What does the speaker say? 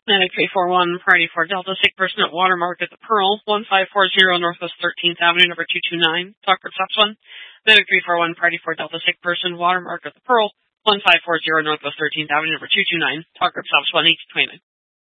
Medic 341, Party 4 Delta, sick person at Watermark at the Pearl, 1540 Northwest 13th Avenue, number 229. Talk reception. Medic 341, Party 4 Delta, sick person, Watermark at the Pearl, 1540 Northwest 13th Avenue, number 229. Talk reception, 829.